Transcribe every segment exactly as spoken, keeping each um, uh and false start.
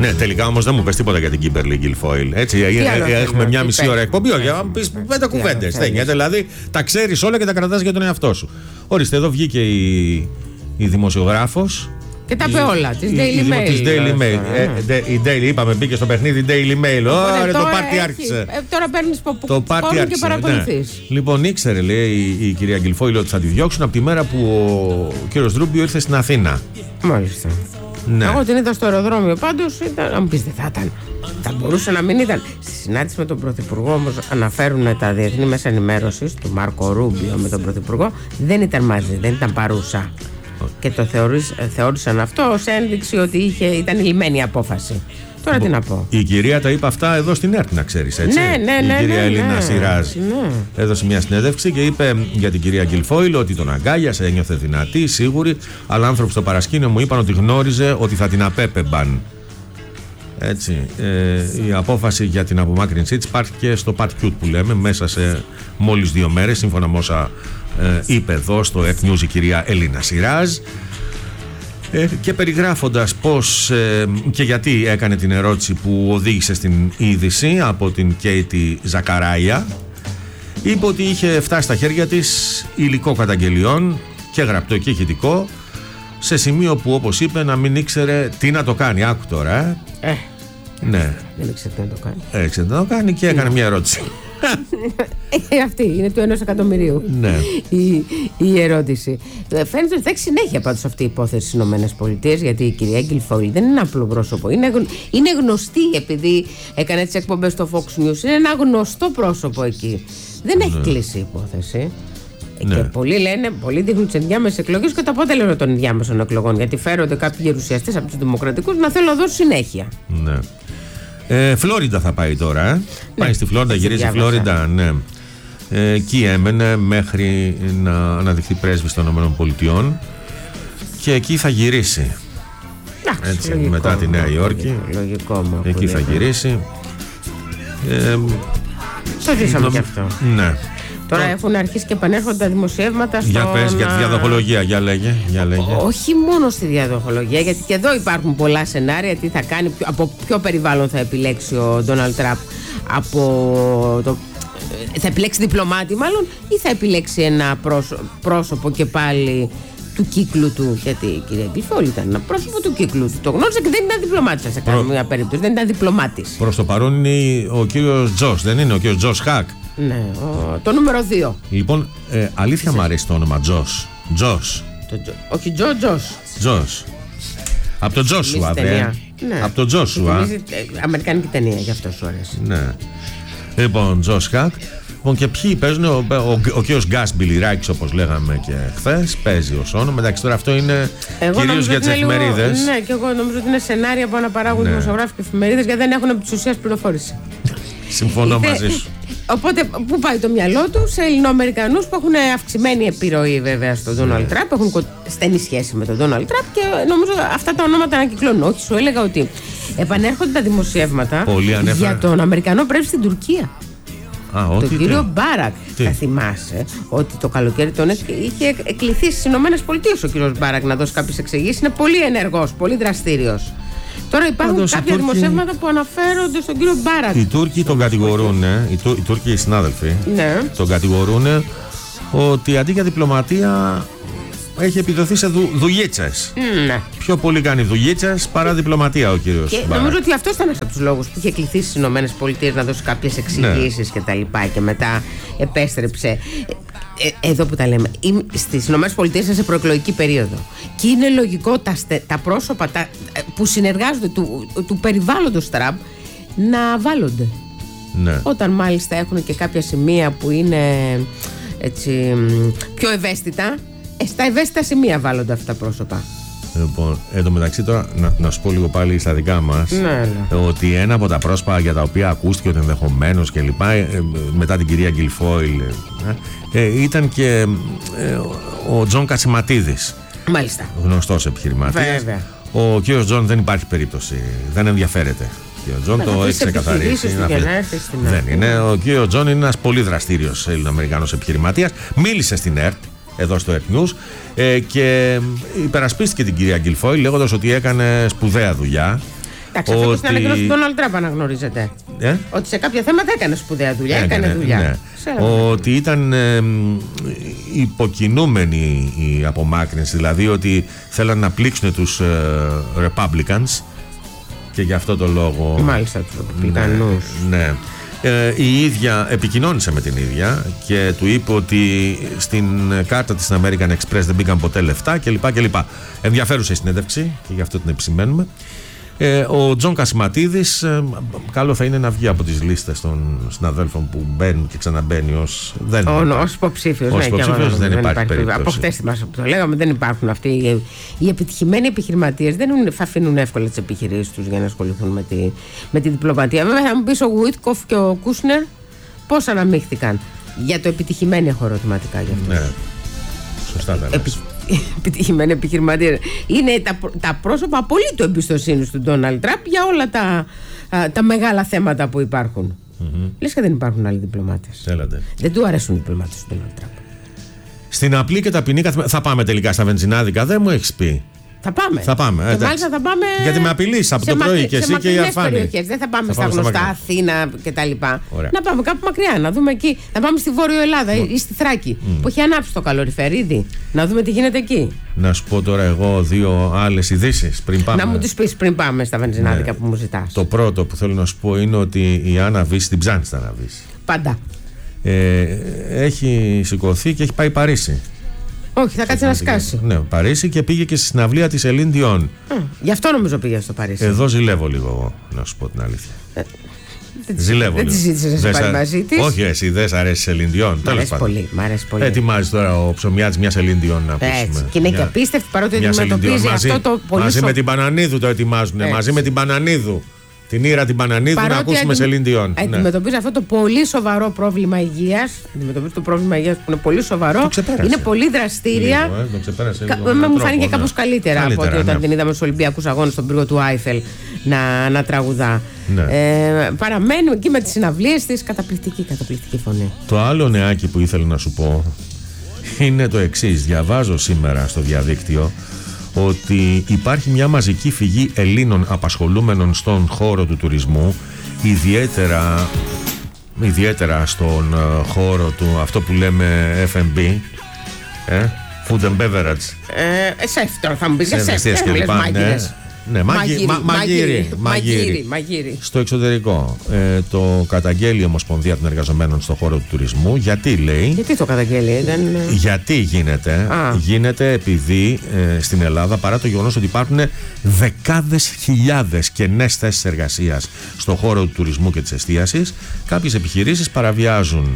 Ναι, τελικά όμως δεν μου πες τίποτα για την Κίμπερλι Γκιλφόιλ. Έτσι, έχουμε μια μισή ώρα εκπομπή. Όχι, να μου πεις πέντε κουβέντες. Δηλαδή τα ξέρεις όλα και τα κρατάς για τον εαυτό σου. Ορίστε, εδώ βγήκε η, η δημοσιογράφος. Και τα είπε όλα, της Daily Mail. Της Daily Mail. Η Daily, είπαμε, μπήκε στο παιχνίδι Daily Mail. Ωραία, το πάρτι άρχισε. Τώρα παίρνεις popcorn και παρακολουθείς. Λοιπόν, ήξερε, λέει η κυρία Γκιλφόιλ, ότι θα τη διώξουν από τη μέρα που ο κύριος Ρούμπιο ήρθε στην Αθήνα. Μάλιστα. Ναι. Εγώ την είδα στο αεροδρόμιο, πάντως ήταν, αν πεις δεν θα ήταν. Θα μπορούσε να μην ήταν. Στη συνάντηση με τον Πρωθυπουργό, όμως, αναφέρουν τα διεθνή μέσα ενημέρωσης του Μάρκο Ρούμπιο με τον Πρωθυπουργό, δεν ήταν μαζί, δεν ήταν παρούσα. Και το θεωρείς, θεώρησαν αυτό ως ένδειξη ότι είχε, ήταν λυμμένη η απόφαση. Τώρα τι να πω. Η κυρία τα είπε αυτά εδώ στην ΕΡΤ, να ξέρεις, έτσι. Ναι, ναι, ναι. Η κυρία ναι, Ελίνα ναι, Σιράζ ναι. έδωσε μια συνέντευξη και είπε για την κυρία Γκιλφόιλ ότι τον αγκάλιασε, ένιωθε δυνατή, σίγουρη, αλλά άνθρωποι στο παρασκήνιο μου είπαν ότι γνώριζε ότι θα την απέπεμπαν. Έτσι. Ε, η απόφαση για την απομάκρυνσή της πάρθηκε στο Πατ-Κιούτ που λέμε μέσα σε μόλις δύο μέρες, σύμφωνα με όσα ε, είπε εδώ στο F News η κυρία Ελίνα Σιράζ. Ε, και περιγράφοντας πώς ε, και γιατί έκανε την ερώτηση που οδήγησε στην είδηση από την Κέιτι Ζακαράια, είπε ότι είχε φτάσει στα χέρια της υλικό καταγγελιών και γραπτό και ηχητικό, σε σημείο που, όπως είπε, να μην ήξερε τι να το κάνει. Άκου τώρα. Ε. Ε. Ναι. Δεν ήξερε τι να το κάνει. Έξερε τι να το κάνει και έκανε μια ερώτηση. Ε, αυτή είναι του ενός εκατομμυρίου. Ναι. η, η ερώτηση. Φαίνεται ότι θα έχει συνέχεια πάντως αυτή η υπόθεση στις Ηνωμένες Πολιτείες, γιατί η κυρία Γκιλφόιλ δεν είναι απλό πρόσωπο. Είναι, γνω, είναι γνωστή επειδή έκανε τις εκπομπές στο Fox News. Είναι ένα γνωστό πρόσωπο εκεί. Δεν έχει ναι. κλείσει η υπόθεση. Ναι. Και πολλοί λένε, πολλοί δείχνουν τις ενδιάμεσες εκλογές και το αποτέλεσμα των ενδιάμεσων εκλογών. Γιατί φέρονται κάποιοι γερουσιαστές από τους Δημοκρατικούς να θέλουν να δώσουν συνέχεια. Ναι. Ε, Φλόριντα θα πάει τώρα. Ε. Ναι. Πάει στη Φλόριντα, γυρίζει στη Φλόριντα. Ναι. Ε, εκεί έμενε μέχρι να αναδειχθεί πρέσβης των ΗΠΑ και εκεί θα γυρίσει. Άξι, έτσι, λογικό, μετά τη Νέα Υόρκη. Λογικό, λογικό, εκεί θα γυρίσει. Ε, το ζήσαμε και αυτό. Ναι. Τώρα έχουν αρχίσει και επανέρχονται τα δημοσιεύματα στο. Για πες, για τη διαδοχολογία, για λέγε, για λέγε. Όχι μόνο στη διαδοχολογία, γιατί και εδώ υπάρχουν πολλά σενάρια. Τι θα κάνει, από ποιο περιβάλλον θα επιλέξει ο Ντόναλντ Τραμπ, από το. Θα επιλέξει διπλωμάτη, μάλλον, ή θα επιλέξει ένα πρόσωπο, πρόσωπο και πάλι του κύκλου του. Γιατί η κυρία Γκιλφόιλ ήταν ένα πρόσωπο του κύκλου του. Το γνώριζε και δεν ήταν διπλωμάτης σε καμία Προ... περίπτωση. Δεν ήταν διπλωμάτης. Προς το παρόν είναι ο κύριος Τζος, δεν είναι ο κύριος Τζος Χακ. Ναι, ο, το νούμερο δύο. Λοιπόν, ε, αλήθεια μου αρέσει το όνομα Τζος. Τζος. Όχι, Τζο, Τζος. Τζος. Από το Τζόσουα, δε. Ναι. Από το Τζόσουα. Αμερικανική ταινία, γι' αυτό σου αρέσει. Ναι. Λοιπόν, Τζος Χακ. Λοιπόν, και ποιοι παίζουν, ο, ο, ο, ο κύριος Γκάς Μπιλιράκης, όπως λέγαμε και χθες, παίζει ως όνομα. Εντάξει, τώρα αυτό είναι κυρίως για τις εφημερίδες. Λίγο, ναι, και εγώ νομίζω ότι είναι σενάρια που αναπαράγουν ναι. δημοσιογράφοι και εφημερίδες, γιατί δεν έχουν επί της ουσίας πληροφόρηση. Συμφωνώ Ήθε, μαζί σου. Οπότε, πού πάει το μυαλό του? Σε Ελληνοαμερικανούς που έχουν αυξημένη επιρροή βέβαια στον Ντόναλντ Τραμπ, έχουν στενή σχέση με τον Ντόναλντ Τραμπ και νομίζω αυτά τα ονόματα ανακυκλώνουν. Όχι, σου έλεγα ότι επανέρχονται τα δημοσιεύματα για τον Αμερικανό πρέσβη στην Τουρκία. Α, τον ό,τι κύριο τι. Μπάρακ. Τι. Θα θυμάσαι ότι το καλοκαίρι τον είχε εκλειθεί στις Ηνωμένες Πολιτείες ο κύριος Μπάρακ να δώσει κάποιες εξηγήσεις. Είναι πολύ ενεργός, πολύ δραστήριος. Τώρα υπάρχουν Άντως, κάποια Τούρκοι... δημοσιεύματα που αναφέρονται στον κύριο Μπάρακ. Οι Τούρκοι τον κατηγορούν, οι, Τούρ... οι Τούρκοι οι συνάδελφοι ναι. τον κατηγορούν ότι αντί για διπλωματία έχει επιδοθεί σε δου... δουλίτσες. Ναι. Πιο πολύ κάνει δουλίτσες παρά διπλωματία ο κύριος και Μπάρακ. Νομίζω ότι αυτός ήταν ένας από τους λόγους που είχε κληθεί στις Ηνωμένες Πολιτείες να δώσει κάποιες εξηγήσεις ναι. και τα λοιπά και μετά επέστρεψε. Ε, εδώ που τα λέμε, στις Ηνωμένες Πολιτείες είναι σε προεκλογική περίοδο και είναι λογικό τα, τα πρόσωπα τα, που συνεργάζονται του, του περιβάλλοντος Τραμπ να βάλλονται. Ναι. Όταν μάλιστα έχουν και κάποια σημεία που είναι έτσι, πιο ευαίσθητα, ε, στα ευαίσθητα σημεία βάλλονται αυτά τα πρόσωπα. Λοιπόν, εν τω μεταξύ τώρα να, να σου πω λίγο πάλι στα δικά μας ναι, ναι. ότι ένα από τα πρόσωπα για τα οποία ακούστηκε ότι ενδεχομένως και λοιπά ε, μετά την κυρία Γκιλφόιλ ε, ε, ήταν και ε, ο Τζον Κατσιματίδης. Μάλιστα. Γνωστός επιχειρηματίας. Βέβαια. Ο κύριος Τζον δεν υπάρχει περίπτωση, δεν ενδιαφέρεται. Ο Τζον το έχει ξεκαθαρίσει. Δεν είναι. Ο κύριος Τζον είναι ένας πολύ δραστήριος Ελληνοαμερικανός επιχειρηματίας. Μίλησε στην ΕΡΤ εδώ στο F News ε, και υπερασπίστηκε την κυρία Γκιλφόιλ λέγοντας ότι έκανε σπουδαία δουλειά Εντάξει, αυτό στην ανακοίνωση του Ντόναλντ Τραμπ αναγνωρίζεται. Ε? Ότι σε κάποια θέματα έκανε σπουδαία δουλειά. Έκανε, έκανε δουλειά. Ναι. Ότι ήταν ε, υποκινούμενη η απομάκρυνση, δηλαδή ότι θέλαν να πλήξουν τους ε, Republicans και γι' αυτό το λόγο. Μάλιστα, τους Ρεπουμπλικανούς. Ναι. ναι. Ε, η ίδια επικοινώνησε με την ίδια και του είπε ότι στην κάρτα της American Express δεν μπήκαν ποτέ λεφτά κλπ. κλπ. Ενδιαφέρουσα η συνέντευξη και γι' αυτό την επισημαίνουμε. Ε, ο Τζον Κασιματίδης, ε, καλό θα είναι να βγει από τις λίστες των συναδέλφων που μπαίνουν και ξαναμπαίνει ως δεν ως υποψήφιος. Ως υποψήφιος δεν, δεν υπάρχει περίπτωση. Από χτες θυμάσαι που το λέγαμε, δεν υπάρχουν αυτοί οι, οι επιτυχημένοι επιχειρηματίες, δεν θα αφήνουν εύκολα τις επιχειρήσεις τους για να ασχοληθούν με τη, με τη διπλωματία. Βέβαια θα μου πεις ο Γουίτκοφ και ο Κούσνερ πώς αναμίχθηκαν. Για το επιτυχημένο έχω ερωτηματικά για αυτό. Ναι, σωστά τα λες. Επιτυχημένοι επιχειρηματίες είναι τα, τα πρόσωπα απολύτου εμπιστοσύνης του Ντόναλντ Τραμπ για όλα τα, τα μεγάλα θέματα που υπάρχουν. Mm-hmm. Λες και δεν υπάρχουν άλλοι διπλωμάτες. Έλατε. Δεν του αρέσουν οι διπλωμάτες του Ντόναλντ Τραμπ. Στην απλή και ταπεινή καθημερινότητα. Θα πάμε τελικά στα βενζινάδικα, δεν μου έχεις πει. Θα πάμε. Θα πάμε. Και μάλιστα θα πάμε. Γιατί με απειλείς από το πρωί και εσύ και η Αρφάνη. Δεν θα πάμε θα στα πάμε γνωστά στα Αθήνα κτλ. Να πάμε κάπου μακριά, να δούμε εκεί. Να πάμε στη Βόρειο Ελλάδα ή στη Θράκη mm. που έχει ανάψει το καλοριφέρ ήδη. Να δούμε τι γίνεται εκεί. Να σου πω τώρα εγώ δύο άλλες ειδήσεις πριν πάμε. Να μου τις πεις πριν πάμε στα βενζινάδικα ναι. που μου ζητάς. Το πρώτο που θέλω να σου πω είναι ότι η Άννα Βύση την ψάνει στα Άννα Βύση. Πάντα. Ε, έχει σηκωθεί και έχει πάει Παρίσι. Όχι, θα κάτσει να σκάσει. Ναι, Παρίσι και πήγε και στη συναυλία της Ελίν Διόν. Mm, γι' αυτό νομίζω πήγε στο Παρίσι. Εδώ ζηλεύω λίγο εγώ, να σου πω την αλήθεια. Ε, ζηλεύω. Δεν τη ζήτησε να πάρει μαζί τη. Όχι, εσύ δεν σ' αρέσει η Ελίν Διόν. Μ' αρέσει πολύ. Μ' αρέσει πολύ. Ετοιμάζει τώρα ο ψωμιάτης μιας Ελίν Διόν να ακούσουμε. Και είναι και απίστευτη παρότι αντιμετωπίζει αυτό το πολύ. Μαζί με την Πανανίδου το ετοιμάζουν. Μαζί με την Πανανίδου. Την Ήρα την Πανανίδου να ακούσουμε σε Ελίν Διόν. Αντιμετωπίζει αυτό το πολύ σοβαρό πρόβλημα υγείας. Αντιμετωπίζει το πρόβλημα υγείας που είναι πολύ σοβαρό. Είναι πολύ δραστήρια. Λίγο, ε, το ξεπέρασε λίγο, Κα, μου τρόπο, φάνηκε ναι. κάπως καλύτερα, καλύτερα από ότι όταν ναι. την είδαμε στους Ολυμπιακούς Αγώνες στον πύργο του Άιφελ να, να τραγουδά. Ναι. Ε, παραμένουμε εκεί με τις συναυλίες της. Καταπληκτική, καταπληκτική φωνή. Το άλλο νεάκι που ήθελα να σου πω είναι το εξής. Διαβάζω σήμερα στο διαδίκτυο ότι υπάρχει μια μαζική φυγή Ελλήνων απασχολούμενων στον χώρο του τουρισμού, ιδιαίτερα, ιδιαίτερα στον uh, χώρο του, αυτό που λέμε εφ εμ μπι, ε, food and beverage. Ε, σεφ τώρα θα μου πεις για σεφ, δεν λες μάγειρες. Ναι, μαγείρι, μαγείρι, μαγείρι, μαγείρι. Στο εξωτερικό. Ε, το καταγγέλει η Ομοσπονδία των Εργαζομένων στον χώρο του τουρισμού. Γιατί λέει. Γιατί το καταγγέλει, δεν... Γιατί γίνεται. Α. Γίνεται επειδή ε, στην Ελλάδα, παρά το γεγονός ότι υπάρχουν δεκάδες χιλιάδες κενές θέσεις εργασίας στον χώρο του τουρισμού και της εστίασης, κάποιες επιχειρήσεις παραβιάζουν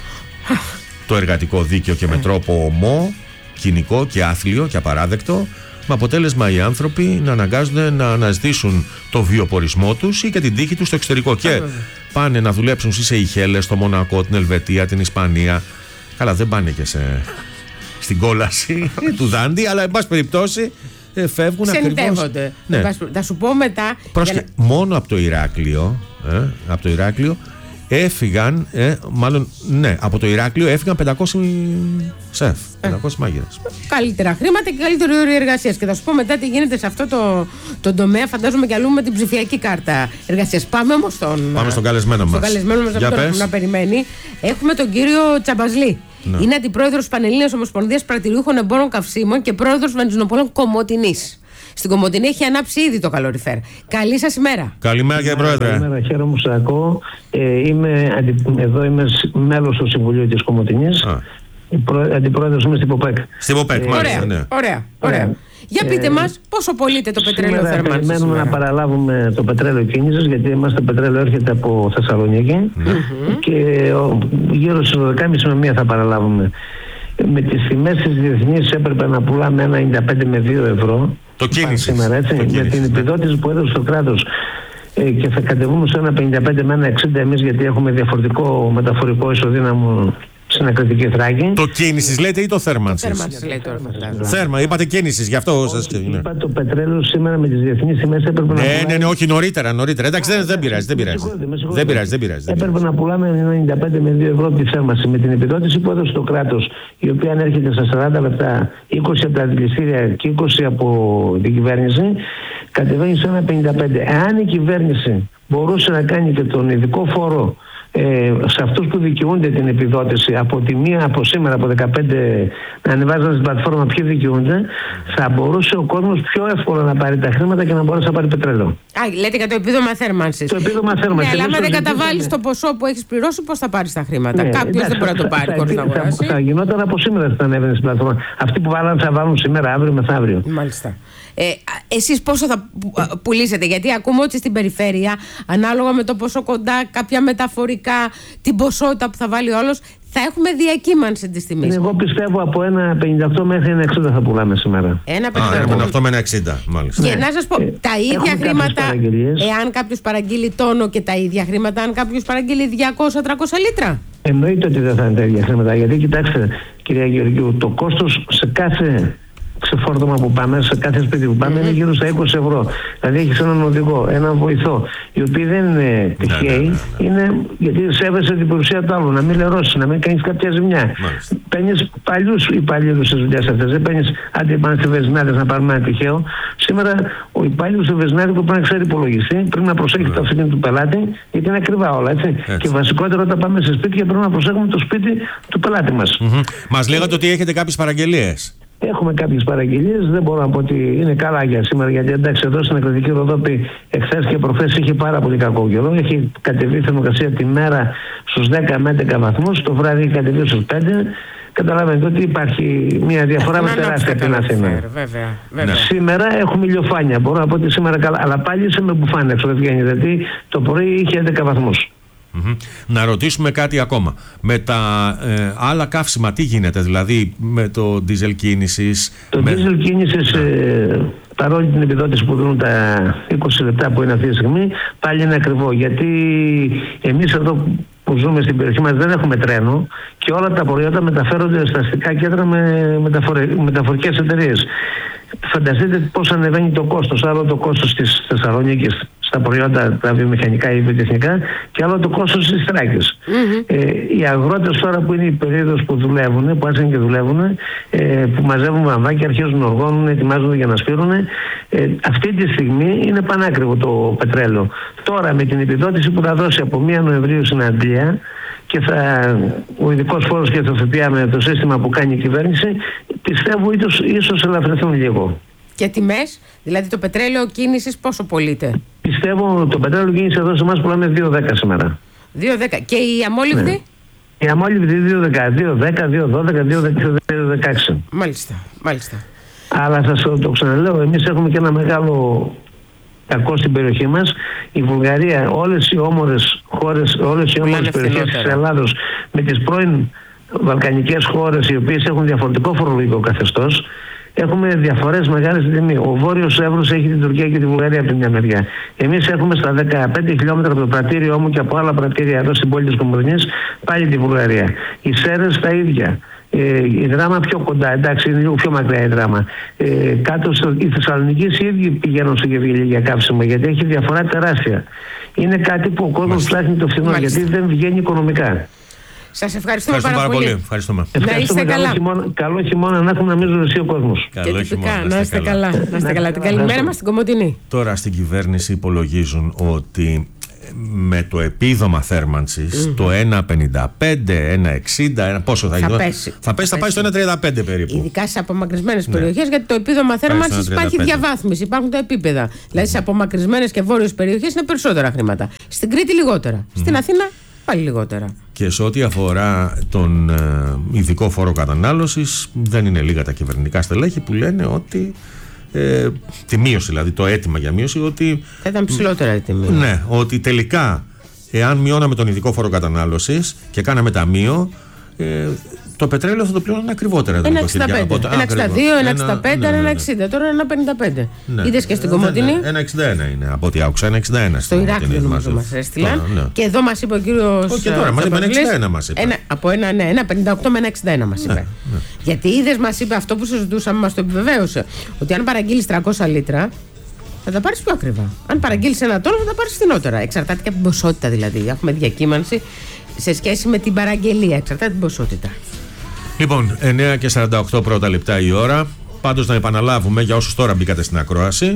το εργατικό δίκαιο και με τρόπο ομό, κοινικό και άθλιο και απαράδεκτο. Με αποτέλεσμα οι άνθρωποι να αναγκάζονται να αναζητήσουν το βιοπορισμό τους ή και την τύχη τους στο εξωτερικό. Και πάνε να δουλέψουν στις Σεϊχέλες, στο Μονακό, την Ελβετία, την Ισπανία. Καλά, δεν πάνε και σε... στην κόλαση του Δάντη, αλλά εν πάση περιπτώσει φεύγουν ακριβώς. Ναι. Θα σου πω μετά. Πρόσχε, να... Μόνο από το Ηράκλειο, ε, από το Ηράκλειο έφυγαν, ε, μάλλον ναι, από το Ηράκλειο έφυγαν πεντακόσιοι σεφ, πεντακόσιοι μάγειρες. Καλύτερα χρήματα και καλύτερη όρη εργασίας. Και θα σου πω μετά τι γίνεται σε αυτό το, το τομέα, φαντάζομαι κι αλλού με την ψηφιακή κάρτα εργασίας. Πάμε όμως στον, Πάμε στον καλεσμένο μας. Στον καλεσμένο μας, αυτό να περιμένει. Έχουμε τον κύριο Τσαμπαζλή. Ναι. Είναι αντιπρόεδρος Πανελλήνιας Ομοσπονδίας Πρατηριούχων Εμπόρων Καυσίμων και πρόεδρος Βενζινοπόλων Κομοτηνής. Στην Κομοτηνή έχει ανάψει ήδη το καλοριφέρ. Καλή σας ημέρα. Καλημέρα κύριε Πρόεδρε. Καλημέρα, χαίρομαι που σας ακούω. Ε, είμαι, αντι... Εδώ είμαι μέλος του Συμβουλίου της Κομοτηνής. Αντιπρόεδρος είμαι στην ΠΟΠΕΚ. Στην ΠΟΠΕΚ, ε, μάλιστα. Ωραία, ναι. ωραία, ωραία. Για πείτε ε, μας πόσο πωλείται το πετρέλαιο θέρμανσης. Περιμένουμε να παραλάβουμε το πετρέλαιο κίνησης, γιατί είμαστε το πετρέλαιο έρχεται από Θεσσαλονίκη mm-hmm. και ο, γύρω στις δώδεκα και μισή με μία θα παραλάβουμε. Με τις τιμές της διεθνής έπρεπε να πουλάμε ένα ενενήντα πέντε με δύο ευρώ. Το κίνησης. Σήμερα, έτσι, το με κίνησης, την ναι. επιδότηση που έδωσε το κράτος. Ε, και θα κατεβούμε σε ένα πενήντα πέντε με ένα εξήντα εμείς, γιατί έχουμε διαφορετικό μεταφορικό ισοδύναμο στην Ακριτική Θράκη. Το κίνησης λέτε ή το θέρμανσης? Θέρμανσης λέει τώρα. Θέρμα, είπατε κίνησης, γι' αυτό σας είπα. Είπα το πετρέλαιο σήμερα με τις διεθνείς τιμές έπρεπε να. Ναι, ναι, ναι, όχι νωρίτερα, νωρίτερα. Εντάξει, δεν πειράζει, δεν πειράζει. Δεν πειράζει, δεν πειράζει. Έπρεπε να πουλάμε ενενήντα πέντε με δύο ευρώ τη θέρμανση. Με την επιδότηση που έδωσε το κράτος, η οποία ανέρχεται στα σαράντα λεπτά, είκοσι από τα αντιληστήρια και είκοσι από την κυβέρνηση, κατεβαίνει σε ένα πενήντα πέντε. Εάν η κυβέρνηση μπορούσε να κάνει και τον ειδικό φόρο ε, σε αυτούς που δικαιούνται την επιδότηση από τη μία, από σήμερα, από δεκαπέντε, να ανεβάζουν στην πλατφόρμα ποιοι δικαιούνται, θα μπορούσε ο κόσμος πιο εύκολα να πάρει τα χρήματα και να μπορέσει να πάρει πετρέλαιο. Α, λέτε για το επίδομα θέρμανσης. Το επίδομα θέρμανσης. Ναι, αλλά άμα δεν καταβάλεις το ποσό που έχεις πληρώσει, πώς θα πάρεις τα χρήματα? Ναι, κάποιος δεν μπορεί να το πάρει χωρίς να αγοράσει. Θα, θα γινόταν από σήμερα θα ανέβαινε στην πλατφόρμα. Αυτοί που βάλαν θα βάλουν σήμερα, αύριο, μεθαύριο. Μάλιστα. Ε, εσείς πόσο θα πουλήσετε? Γιατί ακούμε ότι στην περιφέρεια, ανάλογα με το πόσο κοντά, κάποια μεταφορικά, την ποσότητα που θα βάλει όλος, θα έχουμε διακύμανση της τιμής. Εγώ πιστεύω από ένα πενήντα οκτώ μέχρι ένα εξήντα θα πουλάμε σήμερα. Ένα πενήντα οκτώ με ένα εξήντα, μάλιστα. Και ναι. να σας πω, ε, τα ίδια χρήματα, εάν κάποιος παραγγείλει τόνο, και τα ίδια χρήματα αν κάποιος παραγγείλει διακόσια τριακόσια λίτρα. Εννοείται ότι δεν θα είναι τα ίδια χρήματα. Γιατί κοιτάξτε, κυρία Γεωργίου, το κόστος σε κάθε ξεφόρτωμα που πάμε, σε κάθε σπίτι που πάμε, mm-hmm. είναι γύρω στα είκοσι ευρώ. Δηλαδή έχεις έναν οδηγό, έναν βοηθό, οι οποίοι δεν είναι τυχαίοι, ναι, ναι, ναι. είναι γιατί σέβεσαι την παρουσία του άλλου, να μην λερώσεις, να μην κάνεις κάποια ζημιά. Παίρνεις παλιούς υπαλλήλους στις δουλειές αυτές, δεν παίρνεις άντε πάνε στη Βεζινάδες να πάρουμε ένα τυχαίο. Σήμερα ο υπάλληλος του Βεζινάδη που πρέπει να ξέρει υπολογιστή, πρέπει να προσέχει mm-hmm. το αυτοκίνητο του πελάτη, γιατί είναι ακριβά όλα, έτσι. έτσι. Και βασικότερα όταν πάμε σε σπίτια πρέπει να προσέχουμε το σπίτι του πελάτη μας. Mm-hmm. Μας λέγατε ότι έχετε κάποιες παραγγελίες. Έχουμε κάποιες παραγγελίες, δεν μπορώ να πω ότι είναι καλά για σήμερα, γιατί εντάξει εδώ στην Εκρητική Ροδόπη εχθές και προχθές είχε πάρα πολύ κακό καιρό. Έχει κατεβεί η θερμοκρασία τη μέρα στους δέκα με έντεκα βαθμούς, το βράδυ έχει κατεβεί στους πέντε. Καταλαβαίνετε ότι υπάρχει μια διαφορά με τεράστια από την Αθήνα. Βέβαια, βέβαια. Σήμερα έχουμε ηλιοφάνεια, μπορώ να πω ότι σήμερα καλά, αλλά πάλι είσαι με μπουφάνια έξω, δεν βγαίνει, γιατί το πρωί είχε έντεκα βαθμούς. Mm-hmm. Να ρωτήσουμε κάτι ακόμα. Με τα ε, άλλα καύσιμα τι γίνεται, δηλαδή με το diesel κίνησης? Το με... diesel κίνησης, ε, παρόλη την επιδότηση που δίνουν τα είκοσι λεπτά που είναι αυτή τη στιγμή, πάλι είναι ακριβό. Γιατί εμείς εδώ που ζούμε στην περιοχή μας δεν έχουμε τρένο και όλα τα προϊόντα μεταφέρονται στα αστικά κέντρα με μεταφορικές εταιρείες. Φανταστείτε πώς ανεβαίνει το κόστος, άλλο το κόστος της Θεσσαλονίκης στα προϊόντα τα βιομηχανικά ή βιοτεχνικά και άλλο το κόστος της Θράκης. Mm-hmm. Ε, οι αγρότες τώρα που είναι η περίοδος που δουλεύουν, που άρχισαν και δουλεύουν, ε, που μαζεύουν βαμβάκια, αρχίζουν να οργώνουν, ετοιμάζονται για να σπείρουν, ε, αυτή τη στιγμή είναι πανάκριβο το πετρέλαιο. Τώρα με την επιδότηση που θα δώσει από πρώτη Νοεμβρίου στην Αντλία και θα, ο ειδικός φόρος και το ΦΠΑ με το σύστημα που κάνει η κυβέρνηση, πιστεύω ίσως, ίσως ελαφρυνθούν λίγο. Και τιμές, δηλαδή το πετρέλαιο κίνησης πόσο πωλείται? Πιστεύω το πετρέλαιο κίνηση εδώ σε εμάς πουλάμε δύο δέκα σήμερα. δύο δέκα. Και η αμόλυβδη? Ναι. Η αμόλυβδη δύο δέκα, δύο δώδεκα, δύο δεκαέξι. Μάλιστα, μάλιστα. Αλλά σας το ξαναλέω, εμείς έχουμε και ένα μεγάλο κακό στην περιοχή μας. Η Βουλγαρία, όλες οι όμορες χώρες, όλες οι όμορες περιοχές της Ελλάδος με τις πρώην βαλκανικές χώρες οι οποίες έχουν διαφορετικό φορολογικό καθεστώς, έχουμε διαφορές μεγάλες στην τιμή. Ο Βόρειος Εύρος έχει την Τουρκία και τη Βουλγαρία από την μια μεριά. Εμείς έχουμε στα δεκαπέντε χιλιόμετρα από το πρατήριό μου και από άλλα πρατήρια εδώ στην πόλη της Κομοδινής πάλι τη Βουλγαρία. Οι Σέρρες τα ίδια. Ε, η Δράμα πιο κοντά, εντάξει, είναι λίγο πιο μακριά η Δράμα. Ε, κάτω στο, οι Θεσσαλονικείς οι ίδιοι πηγαίνουν στο Γεβγελί για καύσιμο, γιατί έχει διαφορά τεράστια. Είναι κάτι που ο κόσμος ψάχνει το φθηνό, γιατί δεν βγαίνει οικονομικά. Σας ευχαριστούμε, ευχαριστούμε πάρα πολύ. πολύ. Ευχαριστούμε. Να είστε καλά. Καλό χειμώνα, καλό χειμώνα να έχουμε να μην ζωρίσει ο κόσμος. Καλό χειμώνα. Να είστε καλά. καλά. Να είστε καλά. Την καλημέρα μας στην Κομοτηνή. Τώρα στην κυβέρνηση υπολογίζουν ότι με το επίδομα θέρμανσης mm-hmm. το ένα πενήντα πέντε, ένα εξήντα, πόσο θα, θα γίνει? Πέσει. Θα πέσει, θα πάει στο ένα τριάντα πέντε περίπου. Ειδικά σε απομακρυσμένες ναι. περιοχές, γιατί το επίδομα θέρμανσης υπάρχει διαβάθμιση, υπάρχουν τα επίπεδα. Mm-hmm. Δηλαδή σε απομακρυσμένες και βόρειες περιοχές είναι περισσότερα χρήματα. Στην Κρήτη λιγότερα. Mm-hmm. Στην Αθήνα πάλι λιγότερα. Και σε ό,τι αφορά τον ε, ειδικό φόρο κατανάλωσης, δεν είναι λίγα τα κυβερνητικά στελέχη που λένε ότι ε, τη μείωση, δηλαδή το αίτημα για μείωση, ότι θα ήταν ψηλότερα η τιμή. Ναι, ότι τελικά εάν μειώναμε τον ειδικό φόρο κατανάλωσης και κάναμε ταμείο, ε, το πετρέλαιο θα το πληρώνουν ακριβότερα. ένα εξήντα πέντε, ένα εξήντα δύο, ένα εξήντα πέντε, ένα εξήντα, τώρα ένα πενήντα πέντε. Ναι. Είδες και στην Κομοτηνή. ένα εξήντα ένα είναι από ό,τι άκουσα, ένα εξήντα ένα. Στο Ηράκλειο νομίζω μας έστειλαν. Ναι. Και εδώ μας είπε ο κύριος. Όχι, τώρα μας είπε ένα εξήντα ένα μας είπε. Ένα, από ένα, ναι, ένα πενήντα οκτώ με ένα εξήντα ένα μας είπε. Ναι, ναι. Γιατί είδες, μας είπε αυτό που συζητούσαμε, μας το επιβεβαίωσε. Ότι αν παραγγείλεις τριακόσια λίτρα, θα τα πάρεις πιο ακριβά. Αν παραγγείλεις ένα τόνο, θα τα πάρεις φθηνότερα. Εξαρτάται και από την ποσότητα δηλαδή. Έχουμε διακύμανση σε σχέση με την παραγγελία. Εξαρτάται την ποσότητα. Λοιπόν, εννιά και σαράντα οκτώ πρώτα λεπτά η ώρα. Πάντως να επαναλάβουμε για όσους τώρα μπήκατε στην ακρόαση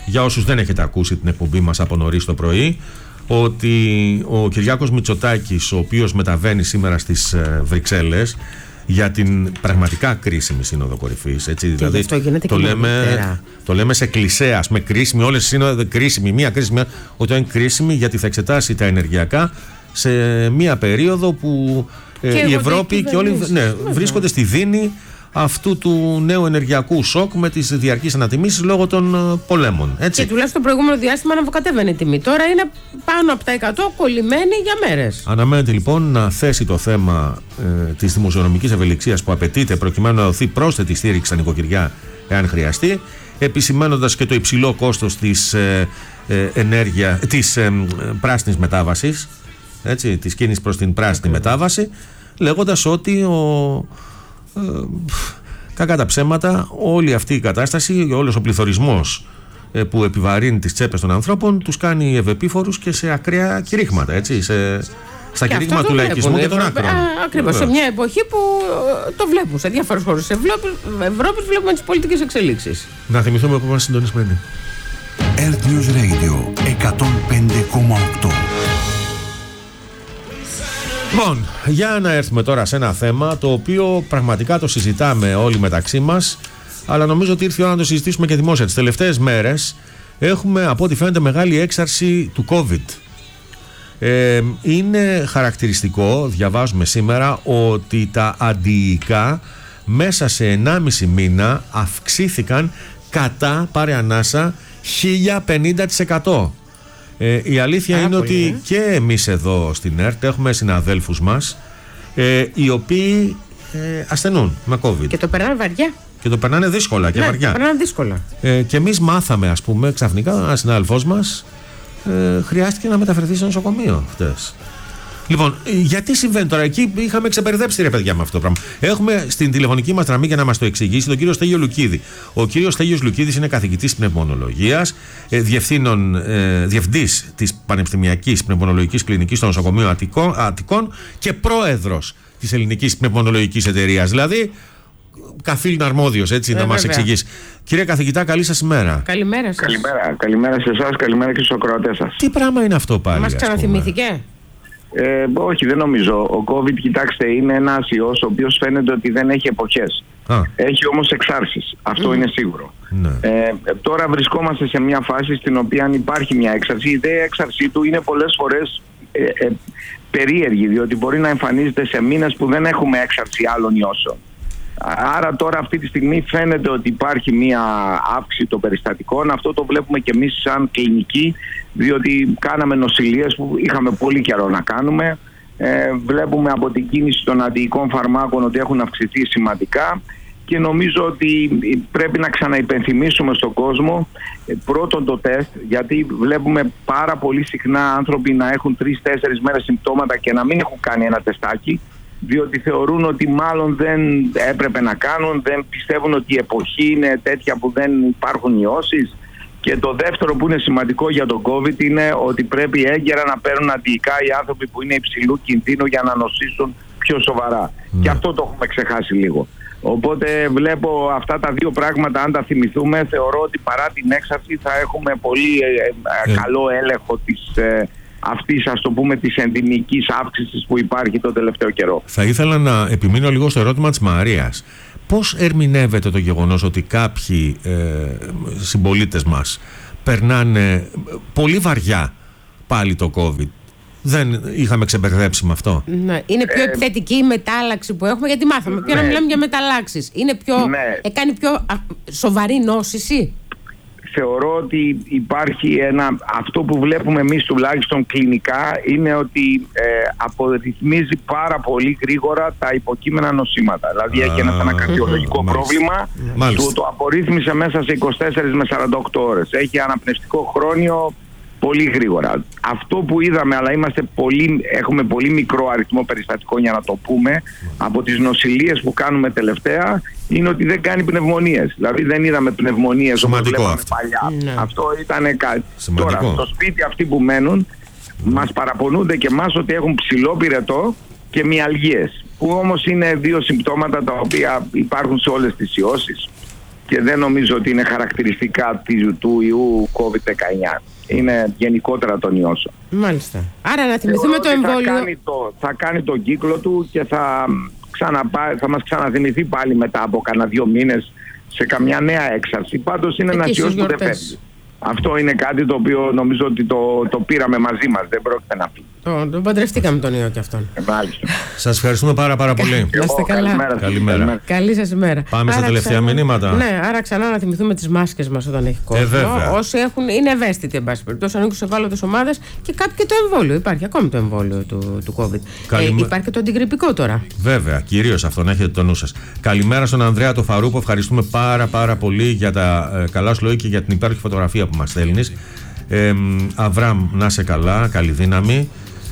για όσους δεν έχετε ακούσει την εκπομπή μας από νωρίς το πρωί, ότι ο Κυριάκος Μητσοτάκης, ο οποίος μεταβαίνει σήμερα στις Βρυξέλλες για την πραγματικά κρίσιμη Σύνοδο Κορυφής, έτσι, δηλαδή το λέμε, το λέμε σε κλισέ, με κρίσιμη, όλες οι σύνοδοι κρίσιμη, μία κρίσιμη, ότι είναι κρίσιμη γιατί θα εξετάσει τα ενεργειακά σε μία περίοδο που ε, η Ευρώπη και όλοι ναι, βρίσκονται στη δίνη αυτού του νέου ενεργειακού σοκ με τις διαρκείς ανατιμήσεις λόγω των uh, πολέμων. Έτσι. Και τουλάχιστον το προηγούμενο διάστημα αναβοκατέβαινε η τιμή. Τώρα είναι πάνω από τα εκατό κολλημένη για μέρες. Αναμένεται λοιπόν να θέσει το θέμα ε, της δημοσιονομικής ευελιξίας που απαιτείται προκειμένου να δοθεί πρόσθετη στήριξη στα νοικοκυριά εάν χρειαστεί, επισημαίνοντας και το υψηλό κόστος της, ε, ε, ενέργεια, της ε, πράσινης μετάβασης, έτσι, της κίνησης προς την πράσινη okay. μετάβαση, λέγοντας ότι ο Ε, κακά τα ψέματα, όλη αυτή η κατάσταση, όλος ο πληθωρισμός ε, που επιβαρύνει τις τσέπες των ανθρώπων τους κάνει ευεπίφορους και σε ακραία κηρύγματα, έτσι, σε, στα και κηρύγματα του λαϊκισμού και των άκρων. Ακριβώς, σε μια εποχή που το βλέπουν σε διάφορες χώρες της Ευρώπης, βλέπουμε τις πολιτικές εξελίξεις. Να θυμηθούμε που είμαστε συντονισμένοι. Earth News Radio εκατόν πέντε κόμμα οκτώ. Λοιπόν, για να έρθουμε τώρα σε ένα θέμα το οποίο πραγματικά το συζητάμε όλοι μεταξύ μας, αλλά νομίζω ότι ήρθε η ώρα να το συζητήσουμε και δημόσια. Τις τελευταίες μέρες έχουμε, από ό,τι φαίνεται, μεγάλη έξαρση του COVID. Ε, είναι χαρακτηριστικό, διαβάζουμε σήμερα, ότι τα αντιϊκά μέσα σε ενάμιση μήνα αυξήθηκαν κατά, πάρε ανάσα, χίλια πενήντα τοις εκατό. Ε, η αλήθεια Άρα είναι πολύ, ότι ε. και εμείς εδώ στην ΕΡΤ έχουμε συναδέλφους μας ε, οι οποίοι ε, ασθενούν με COVID. Και το περνάνε βαριά. Και το περνάνε δύσκολα και ναι, βαριά. Το περνάνε δύσκολα. Ε, και εμείς μάθαμε, ας πούμε, ξαφνικά ένα συνάδελφός μας ε, χρειάστηκε να μεταφερθεί σε νοσοκομείο χτες. Λοιπόν, γιατί συμβαίνει τώρα, εκεί είχαμε ξεπερδέψει ρε παιδιά με αυτό το πράγμα. Έχουμε στην τηλεφωνική μας γραμμή για να μας το εξηγήσει τον κύριο Στέλιο Λουκίδη. Ο κύριος Στέλιος Λουκίδης είναι καθηγητής πνευμονολογίας, ε, διευθύνων, ε, διευθυντής της Πανεπιστημιακής Πνευμονολογικής Κλινικής στο Νοσοκομείο Αττικών, Αττικών και πρόεδρος της Ελληνικής Πνευμονολογικής Εταιρείας. Δηλαδή, καθήλυνα αρμόδιος, έτσι, ε, να μας εξηγήσει. Κύριε καθηγητά, καλή σας ημέρα. Καλημέρα σας. Καλημέρα, καλημέρα σε εσάς, καλημέρα και στους ακροατές σας. Τι πράγμα είναι αυτό πάλι? Μας ξαναθυμήθηκε? Ε, όχι, δεν νομίζω. Ο COVID, κοιτάξτε, είναι ένας ιός ο οποίος φαίνεται ότι δεν έχει εποχές. Α. Έχει όμως εξάρσεις. Αυτό mm. είναι σίγουρο. Ναι. Ε, τώρα βρισκόμαστε σε μια φάση στην οποία υπάρχει μια έξαρση. Η ιδέα έξαρσή του είναι πολλές φορές ε, ε, περίεργη, διότι μπορεί να εμφανίζεται σε μήνες που δεν έχουμε έξαρση άλλων ιώσεων. Άρα τώρα αυτή τη στιγμή φαίνεται ότι υπάρχει μια αύξηση των περιστατικών. Αυτό το βλέπουμε και εμείς σαν κλινική, διότι κάναμε νοσηλείες που είχαμε πολύ καιρό να κάνουμε. Ε, βλέπουμε από την κίνηση των αντιϊκών φαρμάκων ότι έχουν αυξηθεί σημαντικά και νομίζω ότι πρέπει να ξαναυπενθυμίσουμε στον κόσμο ε, πρώτον το τεστ, γιατί βλέπουμε πάρα πολύ συχνά άνθρωποι να έχουν τρεις-τέσσερις μέρες συμπτώματα και να μην έχουν κάνει ένα τεστάκι, διότι θεωρούν ότι μάλλον δεν έπρεπε να κάνουν, δεν πιστεύουν ότι η εποχή είναι τέτοια που δεν υπάρχουν ιώσεις. Και το δεύτερο που είναι σημαντικό για τον COVID είναι ότι πρέπει έγκαιρα να παίρνουν αντιϊκά οι άνθρωποι που είναι υψηλού κινδύνου για να νοσήσουν πιο σοβαρά. Mm. Και αυτό το έχουμε ξεχάσει λίγο. Οπότε βλέπω αυτά τα δύο πράγματα, αν τα θυμηθούμε, θεωρώ ότι παρά την έξαρση θα έχουμε πολύ ε, ε, καλό έλεγχο της ε, αυτής, ας το πούμε, της ενδυμικής αύξησης που υπάρχει τον τελευταίο καιρό. Θα ήθελα να επιμείνω λίγο στο ερώτημα της Μαρίας. Πώς ερμηνεύεται το γεγονός ότι κάποιοι ε, συμπολίτες μας περνάνε πολύ βαριά πάλι το COVID? Δεν είχαμε ξεμπερδέψει με αυτό? Ναι. Είναι πιο ε, επιθετική η μετάλλαξη που έχουμε, γιατί μάθαμε ναι. πιο να μιλάμε για μεταλλάξεις. Είναι πιο, ναι. ε, κάνει πιο α, σοβαρή νόσηση. Θεωρώ ότι υπάρχει ένα, αυτό που βλέπουμε εμείς τουλάχιστον κλινικά είναι ότι ε, απορριθμίζει πάρα πολύ γρήγορα τα υποκείμενα νοσήματα. Δηλαδή έχει ένα ανακαρδιολογικό πρόβλημα που το απορρίθμισε μέσα σε είκοσι τέσσερις με σαράντα οκτώ ώρες. Έχει αναπνευστικό χρόνιο πολύ γρήγορα. Αυτό που είδαμε, αλλά είμαστε πολύ, έχουμε πολύ μικρό αριθμό περιστατικών για να το πούμε, από τις νοσηλείες που κάνουμε τελευταία, είναι ότι δεν κάνει πνευμονίες. Δηλαδή δεν είδαμε πνευμονίες όπως βλέπαμε αυτό. Παλιά. Ναι. Αυτό ήταν κάτι. Τώρα, στο σπίτι αυτοί που μένουν, μας παραπονούνται και εμάς ότι έχουν ψηλό πυρετό και μυαλγίες, που όμως είναι δύο συμπτώματα τα οποία υπάρχουν σε όλες τις ιώσεις. και δεν νομίζω ότι είναι χαρακτηριστικά του ιού κόβιντ δεκαεννιά. Είναι γενικότερα των ιώσεων. Μάλιστα. Άρα να θυμηθούμε το εμβόλιο. Θα κάνει, το, θα κάνει τον κύκλο του και θα, ξαναπά, θα μας ξαναθυμηθεί πάλι μετά από κανένα δύο μήνες σε καμιά νέα έξαρση. Πάντως είναι ένας ιός που δεν φεύγει. Αυτό είναι κάτι το οποίο νομίζω ότι το, το πήραμε μαζί μας. Δεν πρόκειται να πει. Το, τον παντρευτήκαμε τον ιό και αυτόν. Ε, μάλιστα. Σας ευχαριστούμε πάρα πάρα πολύ. Να είστε καλά. Καλημέρα. Καλημέρα. Καλή σας ημέρα. Πάμε άρα στα τελευταία ξανά, μηνύματα. Ναι, άρα ξανά να θυμηθούμε τις μάσκες μας όταν έχει κόσμο. Ε, Όσοι έχουν, είναι ευαίσθητοι, εν πάση περιπτώσει, ανήκουν σε ευάλωτες ομάδες και κάποιοι και το εμβόλιο. Υπάρχει ακόμη το εμβόλιο του, του COVID. Καλημέ... Ε, υπάρχει και το αντιγρυπικό τώρα. Βέβαια, κυρίως αυτό, να έχετε το νου σας. Καλημέρα στον Ανδρέα το Φαρούπο. Ευχαριστούμε πάρα πάρα πολύ για τα ε, καλά σου λόγια και για την υπέροχη φωτογραφία που μας στέλνεις. Ε, Αβραμ, να είσαι καλά, καλή δύναμη.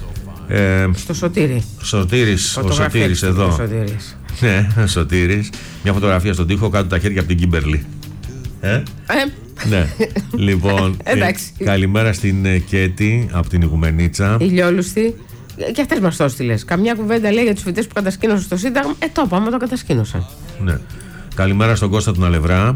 Ε, στο Σωτήρι. Σωτήρης, ο Σωτήρης εδώ. Σωτήρης. Ναι, ο Σωτήρης. Μια φωτογραφία στον τοίχο, κάτω τα χέρια από την Κίμπερλι. Ε? Ε. Ναι. Λοιπόν, ε, καλημέρα στην ε, Κέτη από την Ιγουμενίτσα. Ηλιόλουστη. Και αυτές μας το έστειλες. Καμιά κουβέντα λέει για τους φοιτητές που κατασκήνωσαν στο Σύνταγμα. Ε, το είπαμε, το κατασκήνωσαν. Ναι. Καλημέρα στον Κώστα του Αλευρά.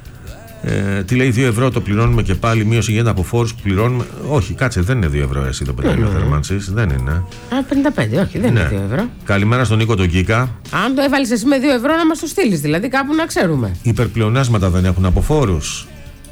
Ε, τι λέει, δύο ευρώ το πληρώνουμε και πάλι μείωση γίνεται από φόρους που πληρώνουμε. Όχι, κάτσε, δεν είναι δύο ευρώ εσύ το πετρέλαιο θέρμανσης. Δεν είναι. Α, πενήντα πέντε, όχι, δεν ναι. είναι δύο ευρώ. Καλημέρα στον Νίκο τον Κίκα. Αν το έβαλες εσύ με δύο ευρώ να μας το στείλεις, δηλαδή κάπου να ξέρουμε. Υπερπλεονάσματα δεν έχουν από φόρους.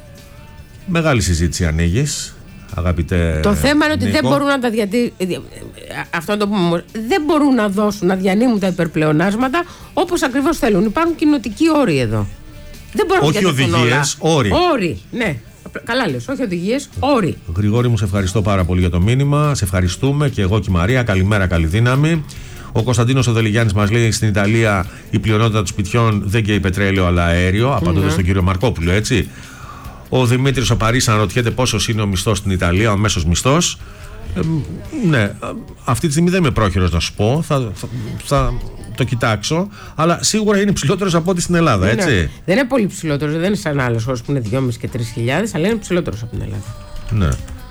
Μεγάλη συζήτηση ανοίγεις, αγαπητέ. Το θέμα είναι ότι Νίκο. δεν μπορούν να τα διατηρήσουν. Αυτό το πούμε. Δεν μπορούν να δώσουν, να διανύμουν τα υπερπλεονάσματα όπως ακριβώς θέλουν. Υπάρχουν κοινοτικοί όροι εδώ. Δεν μπορούν όχι οδηγίες, όροι. Όροι, ναι. Καλά λες, όχι οδηγίες, όροι. Γρηγόρη μου, σε ευχαριστώ πάρα πολύ για το μήνυμα. Σε ευχαριστούμε και εγώ και η Μαρία. Καλημέρα, καλή δύναμη. Ο Κωνσταντίνος ο Δελιγιάννης μας λέει στην Ιταλία η πλειονότητα των σπιτιών δεν καίει πετρέλαιο αλλά αέριο. Απαντώντας mm-hmm. στον κύριο Μαρκόπουλο, έτσι. Ο Δημήτρης ο Παρίσης αναρωτιέται πόσος είναι ο μισθός στην Ιταλία, ο μέσος μισθός. Ε, ναι, αυτή τη στιγμή δεν είμαι πρόχειρος να σου πω. Θα, θα, θα το κοιτάξω. Αλλά σίγουρα είναι ψηλότερος από ό,τι στην Ελλάδα, έτσι. Ναι, δεν είναι πολύ ψηλότερος, δεν είναι σαν άλλες χώρες που είναι δυόμισι και τρεις χιλιάδες, αλλά είναι ψηλότερος από την Ελλάδα. Ναι.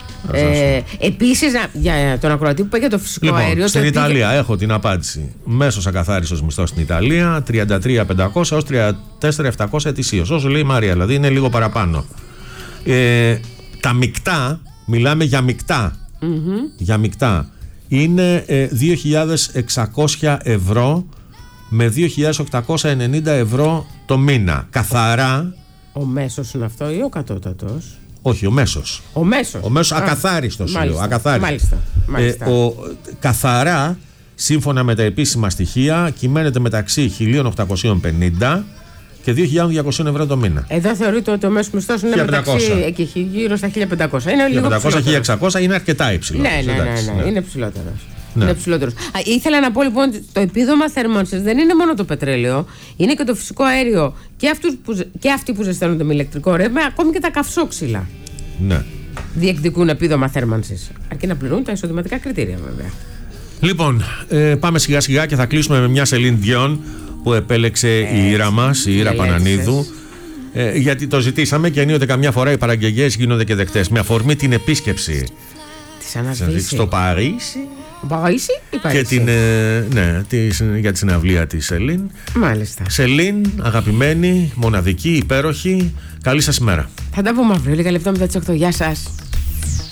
Ε, Επίσης, για τον ακροατή που πήγε το φυσικό λοιπόν, αέριο. Στην το Ιταλία πήγε... έχω την απάντηση. Μέσος ακαθάριστος μισθός στην Ιταλία τριάντα τρία χιλιάδες πεντακόσια έως τριάντα τέσσερα χιλιάδες επτακόσια ετησίως. Όσο λέει η Μαρία, δηλαδή είναι λίγο παραπάνω. Ε, τα μεικτά, μιλάμε για μεικτά. Mm-hmm. Για μεικτά. Είναι ε, δύο χιλιάδες εξακόσια ευρώ με δύο χιλιάδες οκτακόσια ενενήντα ευρώ το μήνα. Καθαρά. Ο μέσος είναι αυτό ή ο κατώτατος? Όχι, ο μέσος. Ο μέσος. Ο μέσος ακαθάριστος. Μάλιστα. Ακαθάριστος. Μάλιστα. Μάλιστα. Ε, ο, καθαρά, σύμφωνα με τα επίσημα στοιχεία, κυμαίνεται μεταξύ χίλια οκτακόσια πενήντα και δύο χιλιάδες διακόσια ευρώ το μήνα. Εδώ θεωρείται ότι ο μέσος μισθός είναι χίλια πεντακόσια. μεταξύ εκεί, γύρω στα χίλια πεντακόσια. Είναι λίγο ψηλότερο. χίλια εξακόσια είναι αρκετά υψηλό. Ναι, ναι, ναι, ναι, ναι. Είναι ψηλότερος. Ναι. Είναι ψηλότερος. Α, ήθελα να πω λοιπόν ότι το επίδομα θέρμανσης δεν είναι μόνο το πετρέλαιο, είναι και το φυσικό αέριο και, αυτούς που, και αυτοί που ζεσταίνονται με ηλεκτρικό ρεύμα, ακόμη και τα καυσόξυλα. Ναι. Διεκδικούν επίδομα θέρμανσης. Αρκεί να πληρούν τα εισοδηματικά κριτήρια, βέβαια. Λοιπόν, ε, πάμε σιγά σιγά και θα κλείσουμε με μια Σελίν Διόν που επέλεξε ε, η Ήρα μας, η Ήρα Πανανίδου. Ε, γιατί το ζητήσαμε και ενίοτε καμιά φορά οι παραγγελίες γίνονται και δεκτές. Με αφορμή την επίσκεψη της Ανασβήσης στο Παρίσι. Παρίσι ή Παρίσι? Και την, ε, ναι, της, για τη συναυλία της Σελίν. Μάλιστα. Σελίν, αγαπημένη, μοναδική, υπέροχη. Καλή σας ημέρα. Θα τα πούμε αύριο, λίγα λεπτά μετά τις οκτώ. Γεια σας.